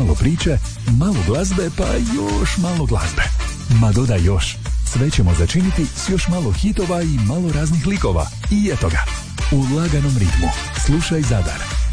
malo priče, malo glazbe, pa još malo glazbe. Ma dodaj još. Sve ćemo začiniti s još malo hitova i malo raznih likova. I eto ga. U laganom ritmu. Slušaj Zadar.